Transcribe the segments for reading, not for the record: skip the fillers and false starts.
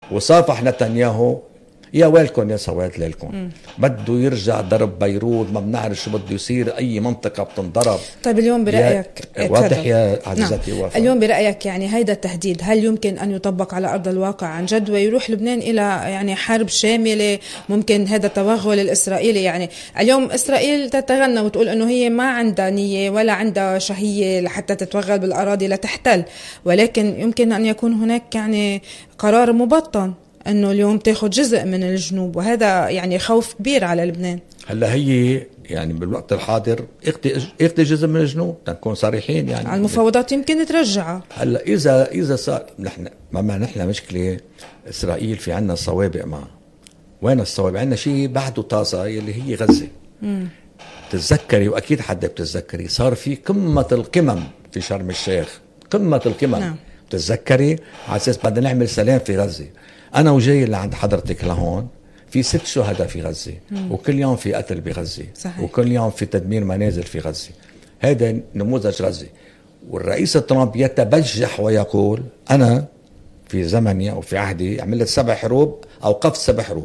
وصافح نتنياهو يا ويلكم يا سواد ليلكم، بده يرجع ضرب بيروت، ما بنعرف شو بده يصير، اي منطقة بتنضرب. طيب اليوم برأيك واضح يا عزيزتي نعم. وفاء، اليوم برأيك يعني هيدا التهديد هل يمكن أن يطبق على أرض الواقع عن جد ويروح لبنان إلى يعني حرب شاملة؟ ممكن هذا التوغل الإسرائيلي، يعني اليوم إسرائيل تتغنى وتقول أنه هي ما عندها نية ولا عندها شهية لحتى تتوغل بالأراضي لتحتل، ولكن يمكن أن يكون هناك يعني قرار مبطن أنه اليوم تاخد جزء من الجنوب، وهذا يعني خوف كبير على لبنان. هلا هي يعني بالوقت الحاضر اخذ جزء من الجنوب، تكون صريحين يعني على المفاوضات يمكن ترجعها. هلا اذا صار نحن مشكله اسرائيل في عنا صوابع معه. وين الصوابع؟ عنا شيء بعده طازه اللي هي غزه. تتذكري واكيد حدا بتتذكري صار في قمه القمم في شرم الشيخ، قمه القمم. نعم. بتتذكري على اساس بدنا نعمل سلام في غزه. انا وجاي اللي عند حضرتك لهون في 6 شهداء في غزة، وكل يوم في قتل بغزة، صحيح. وكل يوم في تدمير منازل في غزة. هذا نموذج غزة. والرئيس ترامب يتبجح ويقول أنا في زمني أو في عهدي عملت 7 حروب، أوقفت 7 حروب،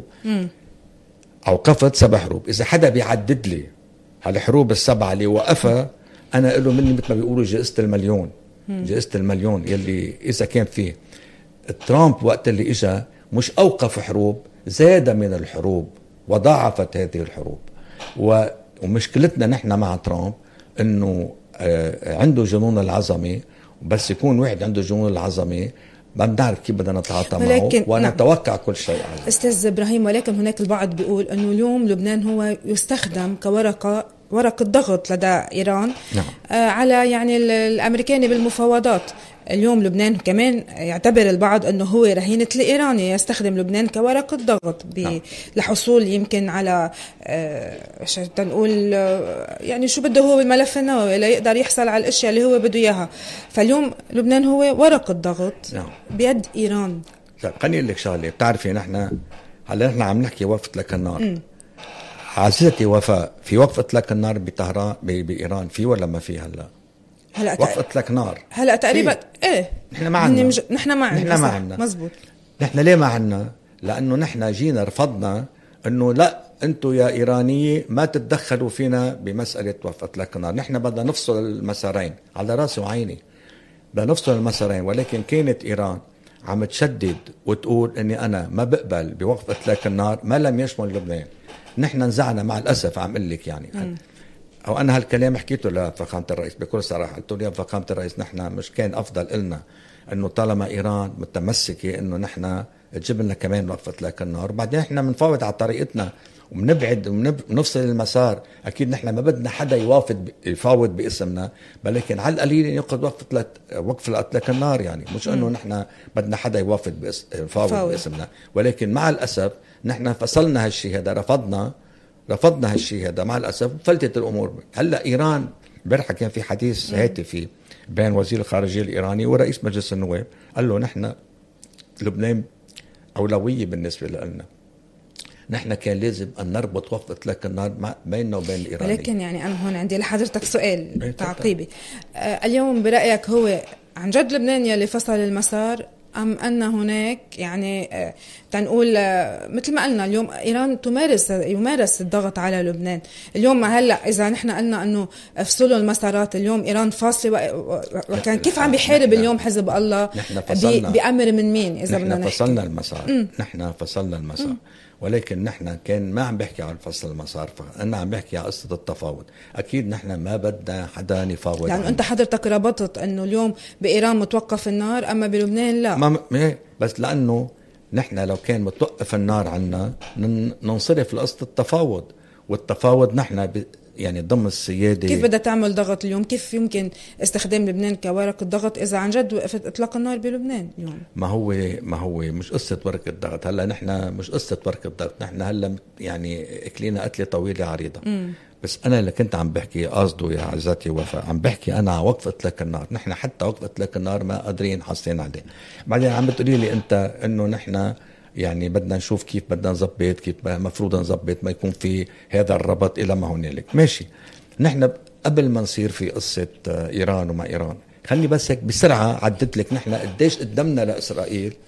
أوقفت 7 حروب. إذا حدا بيعدد لي هالحروب ال7 اللي وقفها، أنا له مني مثل ما بيقولوا جائزة المليون. جائزة المليون يلي إذا كان فيه. ترامب وقت اللي إجا مش أوقف حروب، زاد من الحروب وضاعفت هذه الحروب. ومشكلتنا نحن مع ترامب انه عنده جنون العظمه، بس يكون واحد عنده جنون العظمه ما بنعرف كيف بدنا نتعاطى معه ونتوقع نعم. كل شيء عليه. استاذ ابراهيم، ولكن هناك البعض بيقول انه اليوم لبنان هو يستخدم ورقة ضغط لدى إيران. نعم. على يعني الأمريكاني بالمفاوضات. اليوم لبنان كمان يعتبر البعض أنه هو رهينة الإيراني، يستخدم لبنان كورقة ضغط نعم. لحصول يمكن على تنقول يعني شو بده هو بالملف النووي، لا يقدر يحصل على الأشياء اللي هو بده إياها. فاليوم لبنان هو ورقة ضغط نعم. بيد إيران. خليني أقول لك شغلة، بتعرفي نحن هلا نحن عم نحكي وقف إطلاق النار. عزيزتي وفاء، في وقف إطلاق النار بطهران بإيران في ولا ما في؟ هلا وقف إطلاق نار هلا تقريبا ايه نحن ما عنا. نحن ما عنا مزبوط. نحن ليه ما عنا؟ لأنه نحن جينا رفضنا انه لا انتم يا إيرانية ما تتدخلوا فينا بمسألة وقف إطلاق النار. نحن بدنا نفصل المسارين، على راسي وعيني بدنا نفصل المسارين، ولكن كانت إيران عم تشدد وتقول اني انا ما بقبل بوقف إطلاق النار ما لم يشمل لبنان. نحن نزعنا مع الأسف، عم قل لك يعني أو أنا هالكلام حكيته لفخامة الرئيس بكل صراحة، قلت له يا فخامة الرئيس نحن مش كان أفضل إلنا أنه طالما إيران متمسكة أنه نحن تجيب لنا كمان وقف إطلاق النار، وبعدين نحن بنفاوض على طريقتنا وبنبعد ونفصل المسار. أكيد نحن ما بدنا حدا يفاوض باسمنا، ولكن على القليل يأخذ وقف إطلاق النار. يعني مش أنه نحن بدنا حدا يفاوض باسمنا، ولكن مع الأسف نحن فصلنا هالشيء هذا، رفضنا هالشيء هذا مع الأسف، فلتت الأمور. هلأ إيران امبارح كان في حديث هاتفي بين وزير الخارجية الإيراني ورئيس مجلس النواب، قال له نحن لبنان أولوية بالنسبة لنا، نحن كان لازم أن نربط وقف إطلاق النار بيننا وبين الإيراني. ولكن يعني أنا هون عندي لحضرتك سؤال تعقيبي. اليوم برأيك هو عن جد لبنان يلي فصل المسار، أم أن هناك يعني تنقول مثل ما قلنا اليوم إيران يمارس الضغط على لبنان؟ اليوم هلأ إذا نحن قلنا أنه افصلوا المسارات، اليوم إيران فاصلة وكان كيف عم بيحارب اليوم حزب الله بأمر من مين؟ إذا نحن فصلنا المسار، نحن فصلنا المسار، ولكن نحن كان ما عم بحكي عن فصل المسار، أنا عم بحكي عن قصة التفاوض. أكيد نحن ما بدنا حدا يفاوض. يعني أنت حضرتك ربطت أنه اليوم بإيران متوقف النار أما بلبنان لا. بس لأنه نحن لو كان متوقف النار عنا ننصرف لقصة التفاوض، والتفاوض نحن يعني ضمن السيادة. كيف بدها تعمل ضغط اليوم؟ كيف يمكن استخدام لبنان كورقة الضغط إذا عن جد وقفت إطلاق النار بلبنان اليوم؟ ما هو مش قصة ورقة ضغط. هلا نحن مش قصة ورقة ضغط، نحن هلا يعني أكلينا قتلة طويلة عريضة. بس أنا اللي كنت عم بحكي قصده يا عزتي وفاء، عم بحكي أنا على وقف إطلاق النار. نحن حتى وقف إطلاق النار ما قادرين حاصلين عليه. بعدين عم بتقولي لي أنت إنه نحن يعني بدنا نشوف كيف بدنا نظبط، كيف مفروض نظبط ما يكون في هذا الربط إلى ما هنالك. ماشي، نحن قبل ما نصير في قصة إيران وما إيران، خلي بس هيك بسرعة عدت لك نحن قديش قدمنا لإسرائيل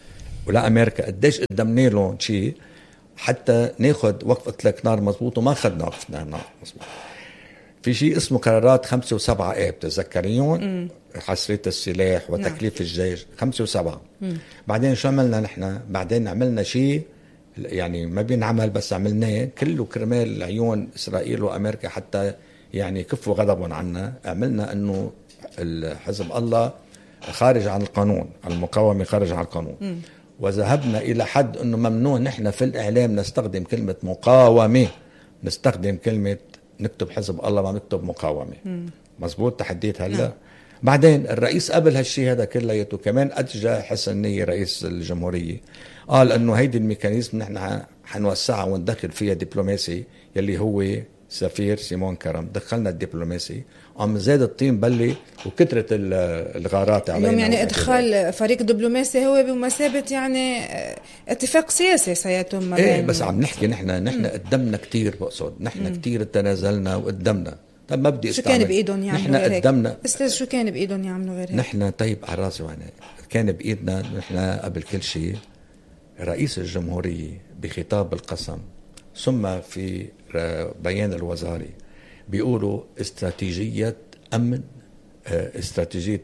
ولا أمريكا قديش قدمنا لهم شيء حتى ناخد وقف إطلاق نار مزبوط، وما خدنا وقف نار مزبوط. في شيء اسمه قرارات 5 و7 بتتذكريون، حصرية السلاح وتكليف الجيش 5 و7. بعدين شو عملنا نحن؟ بعدين عملنا شيء يعني ما بينعمل بس عملناه كله كرمال عيون إسرائيل وأمريكا حتى يعني كفوا غضبهم عنا. عملنا أنه حزب الله خارج عن القانون، المقاومة خارج عن القانون. وذهبنا إلى حد أنه ممنوع نحن في الإعلام نستخدم كلمة مقاومة، نستخدم كلمة نكتب حزب الله ما نكتب مقاومة. مزبوط تحديت هلا. بعدين الرئيس قبل هالشي هذا كلياته كمان أتجى حسن نية رئيس الجمهورية، قال أنه هيدي الميكانيزم نحن حنوسعها وندخل فيها دبلوماسي، يلي هو سفير سيمون كرم. دخلنا الدبلوماسي، عم زاد الطين بلي وكترة الغارات علينا. اليوم يعني ادخال فريق دبلوماسي هو بمثابة يعني اتفاق سياسي سيتم. ايه بس عم نحكي نحن قدمنا كتير، بقصد نحن كتير تنازلنا وقدمنا. طب ما بدي شو كان بايدهم يعملوا نحن غير قدمنا هيك؟ استاذ شو كان بايدهم يعملوا غير هيك؟ نحن طيب على راسي وانا كان بايدنا نحن قبل كل شيء رئيس الجمهورية بخطاب القسم ثم في بيان الوزاري بيقولوا استراتيجية أمن، استراتيجية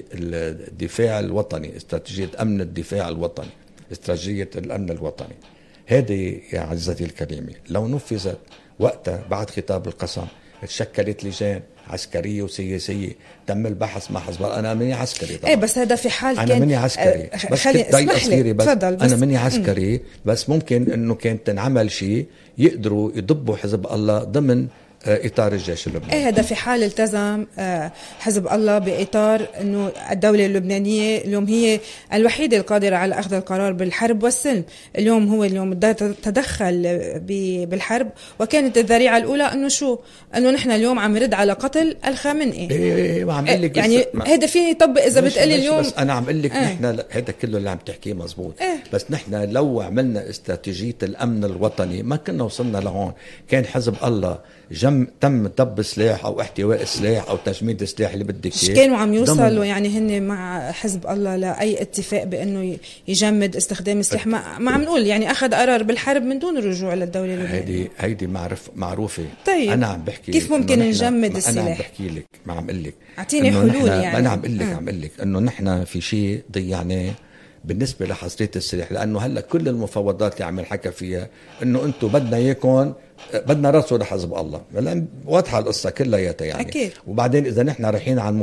الدفاع الوطني، استراتيجية أمن الدفاع الوطني، استراتيجية الأمن الوطني. هذه يا عزتي الكريمة لو نفذت وقتها بعد خطاب القسم تشكلت لجان عسكرية وسياسية، تم البحث مع حزب الله. أنا مني عسكري طبعا. ايه بس هذا في حال أنا مني عسكري بس كنت ضايق أصيري بس أنا مني عسكري بس ممكن إنه كانت تنعمل شيء يقدروا يضبوا حزب الله ضمن إطار الجيش اللبناني. ايه هذا في حال التزم حزب الله بإطار انه الدولة اللبنانية اليوم هي الوحيدة القادرة على أخذ القرار بالحرب والسلم. اليوم هو اليوم تدخل بالحرب، وكانت الذريعة الأولى انه نحن اليوم عم نرد على قتل الخامنئي. ايه وعم اقول لك يعني هذا فيه يطبق اذا بتقلي اليوم. بس انا عم اقول لك نحن هذا كله اللي عم تحكيه مزبوط. بس نحن لو عملنا استراتيجية الأمن الوطني ما كنا وصلنا لهون. كان حزب الله تم ضب سلاح او احتواء السلاح او تجميد السلاح اللي بدك اياه. كانوا عم يوصلوا يعني هن مع حزب الله لاي اتفاق بانه يجمد استخدام السلاح. ما عم نقول يعني اخذ قرار بالحرب من دون الرجوع للدوله اللبنانيه. هيدي معروفه. طيب انا عم بحكي كيف ممكن نجمد السلاح؟ انا عم بحكي لك، ما عم اقول لك اعطيني حلول. يعني انا عم اقول لك انه نحن في شيء ضيعناه بالنسبه لحصريه السلاح، لانه هلا كل المفاوضات اللي عم نحكى فيها انه انتم بدنا اياكم بدنا راسه لحزب الله. واضحه القصه كلياتها يعني. أكيد. وبعدين اذا نحن رايحين على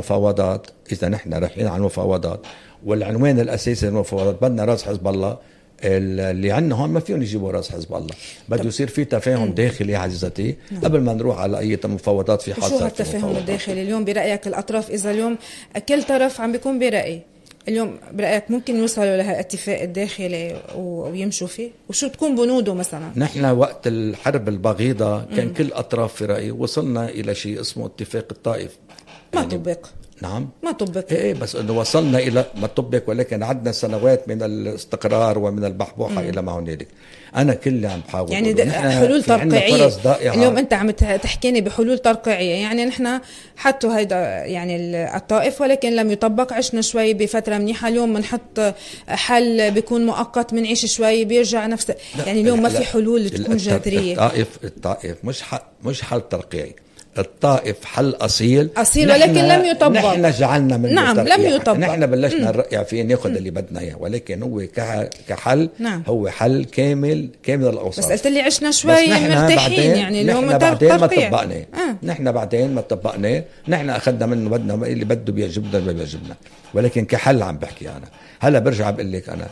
المفاوضات والعنوان الاساسي للمفاوضات بدنا راس حزب الله، اللي عندنا هون ما فيهم يجيبوا راس حزب الله. بده يصير في تفاهم داخلي عزتي قبل ما نروح على اي مفاوضات. في حال شو هالتفاهم الداخلي اليوم برايك الاطراف؟ اذا اليوم كل طرف عم بيكون براي، اليوم برأيك ممكن يوصلوا لهالاتفاق الداخلي ويمشوا فيه؟ وشو تكون بنوده مثلا؟ نحن وقت الحرب البغيضة كان كل أطراف في رأيي وصلنا إلى شيء اسمه اتفاق الطائف. ما يعني طبق. نعم ما طبق. إيه بس إنه وصلنا إلى ما طبق، ولكن عدنا سنوات من الاستقرار ومن البحبوحة إلى ما هنالك. أنا كل عم بحاول يعني حلول ترقيعية. اليوم أنت عم تحكيني بحلول ترقيعية، يعني نحن حطوا هيدا يعني الطائف ولكن لم يطبق. عشنا شوي بفترة منيحة، اليوم بنحط حل بيكون مؤقت، بنعيش شوي بيرجع نفس. يعني اليوم ما في حلول تكون جذرية. الطائف مش حل ترقيعي. الطائف حل أصيل ولكن لم يطبق. نحن جعلنا منه نعم لم يطبق. نحن بلشنا نرقع فيه ناخذ اللي بدنا إياه، ولكن هو كحل. نعم. هو حل كامل الأوصاف. بس قلت لي عشنا شوي مرتاحين، يعني اليوم بعدين ما طبقنا. نحن بعدين ما طبقنا. نحن أخذنا منه بدنا اللي بده بيعجبنا ما بيعجبنا، ولكن كحل عم بحكي أنا. هلا برجع بقول لك أنا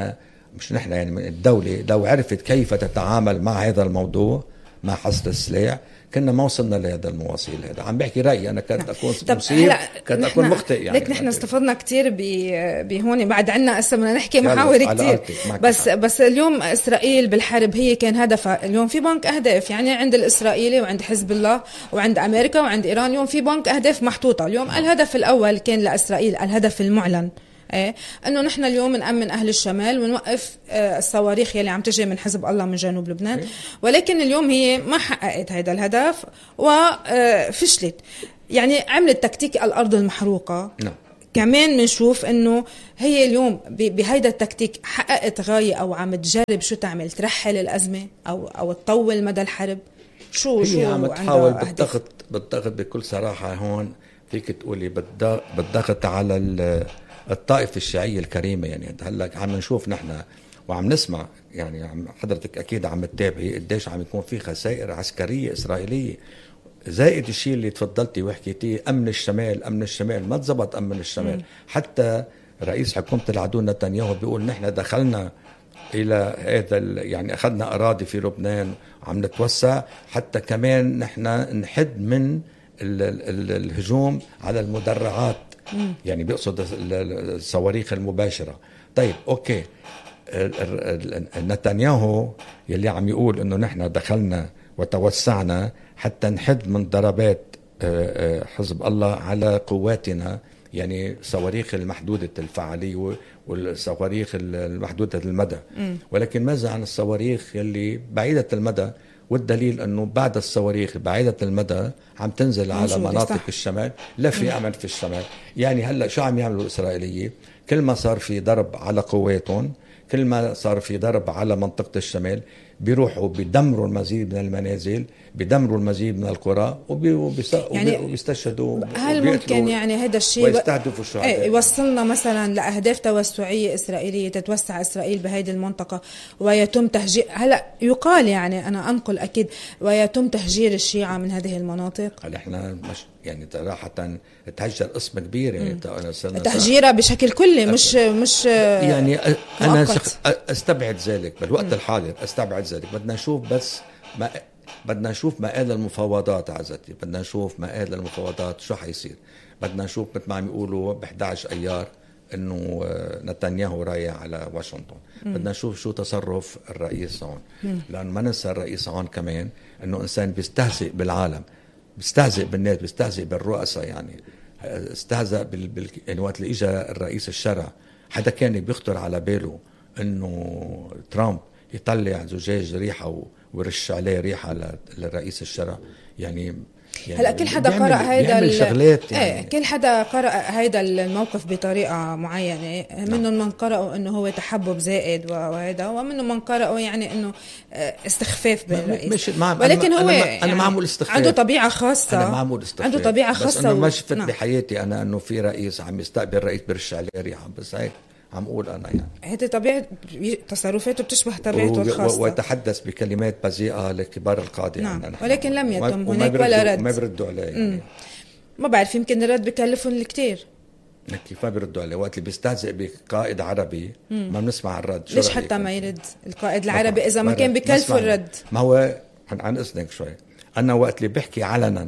نحن يعني من الدولة لو عرفت كيف تتعامل مع هذا الموضوع مع حصر السلاح كنا ما وصلنا لهذا المواصيل. هذا عم بحكي رأيي أنا. كنت أكون مصيب، كنت أكون مخطئ يعني. لك نحن استفدنا كتير بهون. بعد عنا هسه بدنا نحكي محاور كتير. بس اليوم إسرائيل بالحرب هي كان هدفها. اليوم في بنك أهداف يعني عند الإسرائيلي وعند حزب الله وعند أمريكا وعند إيران. اليوم في بنك أهداف محطوطة. اليوم الهدف الأول كان لإسرائيل، الهدف المعلن انه نحن اليوم نأمن اهل الشمال ونوقف الصواريخ يلي عم تجي من حزب الله من جنوب لبنان. ولكن اليوم هي ما حققت هذا الهدف وفشلت. يعني عملت تكتيك الارض المحروقه. كمان منشوف انه هي اليوم بهيدا التكتيك حققت غاية او عم تجرب شو تعمل، ترحل الازمة او تطول مدى الحرب. شو هي عم تحاول بالضغط بكل صراحة. هون فيك تقولي بالضغط على الطائفة الشيعية الكريمة. يعني هلا عم نشوف نحن وعم نسمع، يعني حضرتك اكيد عم تتابعي قديش عم يكون في خسائر عسكرية اسرائيلية، زائد الشيء اللي تفضلتي وحكيتيه، امن الشمال ما تزبط. امن الشمال حتى رئيس حكومة العدو نتنياهو بيقول نحن دخلنا الى هذا يعني اخذنا اراضي في لبنان وعم نتوسع، حتى كمان نحن نحد من الهجوم على المدرعات. يعني بيقصد الصواريخ المباشرة. طيب اوكي، نتنياهو يلي عم يقول انه نحن دخلنا وتوسعنا حتى نحد من ضربات حزب الله على قواتنا، يعني صواريخ المحدودة الفعالية والصواريخ المحدودة المدى. ولكن ماذا عن الصواريخ يلي بعيدة المدى؟ والدليل أنه بعد الصواريخ بعيدة المدى عم تنزل على مناطق الشمال، لا في أمل في الشمال. يعني هلأ شو عم يعملوا الإسرائيليين؟ كل ما صار في ضرب على قواتهم، كل ما صار في ضرب على منطقة الشمال، بيروحوا بيدمروا المزيد من المنازل، بيدمروا المزيد من القرى وبيستشهدوا. هل ممكن يعني هذا الشيء ويستهدفوا الشهداء يوصلنا مثلا لأهداف توسعية إسرائيلية، تتوسع إسرائيل بهذه المنطقة ويتم تهجير؟ هلا يقال، يعني أنا أنقل أكيد، ويتم تهجير الشيعة من هذه المناطق. هل إحنا مش يعني صراحة تهجر قسم كبير، يعني تهجيرها بشكل كلي، مش يعني أنا أستبعد ذلك بالوقت الحاضر، أستبعد ذلك. بدنا نشوف بس بدنا نشوف مآل المفاوضات عزتي، بدنا نشوف مآل المفاوضات شو حيصير. بدنا نشوف مثل ما عم يقولوا ب11 أيار إنه نتنياهو رايح على واشنطن. بدنا نشوف شو تصرف الرئيس هون، لأن ما ننسى الرئيس هون كمان إنه إنسان بيستهزئ بالعالم، بيستهزئ بالناس، بيستهزئ بالرؤساء. يعني استهزأ يعني وقت اللي إجا الرئيس الشرع، حدا كان بيخطر على باله إنه ترامب يطلع زجاج ريحة ويرش عليه ريحة للرئيس الشرع؟ يعني هلا كل حدا قرأ هيدا شغلات يعني. كل حدا قرأ هيدا الموقف بطريقة معينة. منهم من قرأوا انه هو تحبب زائد وهذا، ومنهم من قرأوا يعني انه استخفاف بالرئيس. ولكن هو أنا ما عمول استخفاف، عنده طبيعة خاصة. أنا ما عمول استخفاف، عنده طبيعة خاصة. بس أنه ما شفت بحياتي أنا أنه في رئيس عم يستقبل رئيس برش عليه ريحة، بس هيك عم أقول أنا. يعني هذه طبيعة تصرفاته بتشبه طبيعته الخاصة، ويتحدث بكلمات بذيئة لكبار القادة. نعم. يعني ولكن لم يتم هناك ولا رد. ما بيردوا عليه يعني. ما بعرف، يمكن الرد بكلفهم الكتير. كيف ما بيردوا عليه؟ وقت اللي بيستهزئ بقائد عربي ما بنسمع الرد. ليش حتى ما يرد القائد العربي إذا ما كان بكلفه الرد؟ ما هو عن إذنك شوي، أنا وقت اللي بحكي علنا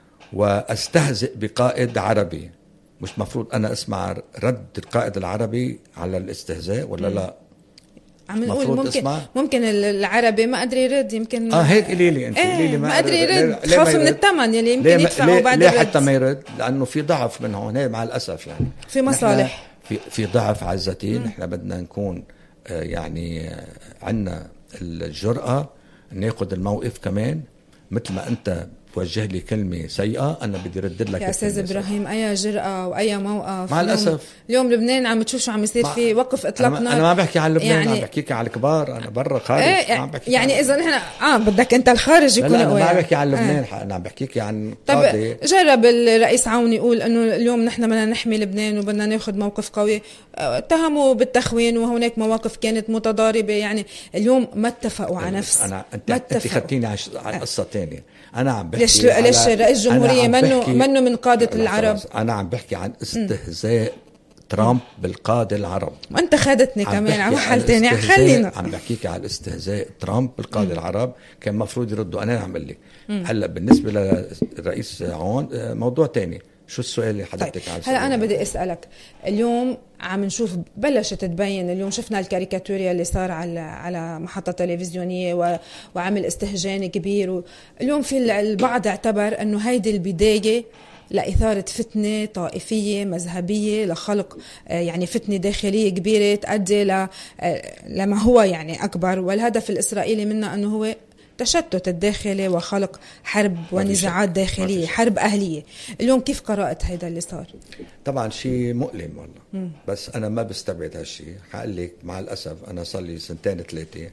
واستهزئ بقائد عربي، مش مفروض أنا أسمع رد القائد العربي على الاستهزاء ولا لا؟ عم نقول ممكن العربي ما قدر يرد. يمكن هيك قولي لي انت، قولي لي ما قدر يرد، خوف من الثمن يلي يمكن يدفعوا بعد ليه الرد. حتى ما يرد؟ لأنه في ضعف من هون مع الأسف. يعني في مصالح، في ضعف عزتي. نحن بدنا نكون يعني عنا الجرأة ناخد الموقف كمان. مثل ما أنت توجه لي كلمة سيئة، أنا بدي ردد لك. يا أستاذ إبراهيم، أي جرأة وأي موقف مع الأسف. اليوم لبنان عم تشوف شو عم يصير فيه، وقف إطلاق نار. أنا ما بحكي عن لبنان، يعني عم بحكيك عن الكبار. أنا برا خارج يعني إذا نحن بدك أنت الخارج يكون قوي. أنا ما بحكي عن لبنان، أنا عم بحكيك عن قاضي. جرب الرئيس عون يقول إنه اليوم نحن بدنا نحمي لبنان وبدنا ناخد موقف قوي. اتهموا بالتخوين وهناك مواقف كانت متضاربة. يعني اليوم ما اتفقوا على نفس. أنت خدتيني على قصة تانية. أنا عم بحكي ليش رئيس الجمهورية منه من قادة العرب؟ أنا عم بحكي عن استهزاء ترامب بالقادة العرب. وأنت خدتني كمان على محل تاني. خلينا عم بحكيك على الاستهزاء ترامب بالقادة العرب. كان مفروض يردوا. أنا عم أقول لك هلا بالنسبة للرئيس عون موضوع تاني. شو السؤال اللي حضرتك عايز؟ هلا أنا بدي أسألك. اليوم عم نشوف بلشت تبين، اليوم شفنا الكاريكاتوريا اللي صار على محطة تلفزيونية وعمل استهجان كبير. اليوم في البعض اعتبر أنه هيدي البداية لإثارة فتنة طائفية مذهبية، لخلق يعني فتنة داخلية كبيرة تؤدي لما هو يعني أكبر. والهدف الإسرائيلي منه أنه هو التشتت الداخلي وخلق حرب ونزاعات داخلية، حرب أهلية. اليوم كيف قرأت هذا اللي صار؟ طبعا شيء مؤلم والله. بس أنا ما بستبعد هالشيء. حقول لك مع الأسف أنا صار لي 2-3 سنين